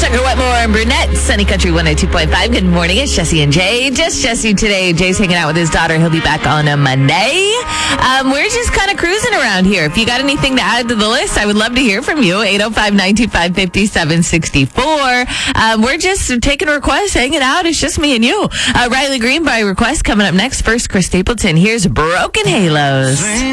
Tucker, Wetmore, and Brunette, Sunny Country 102.5. Good morning. It's Jesse and Jay. Just Jesse today. Jay's hanging out with his daughter. He'll be back on a Monday. We're just kind of cruising around here. If you got anything to add to the list, I would love to hear from you. 805-925-5764. We're just taking requests, hanging out. It's just me and you. Riley Green by request coming up next. First, Chris Stapleton. Here's Broken Halos.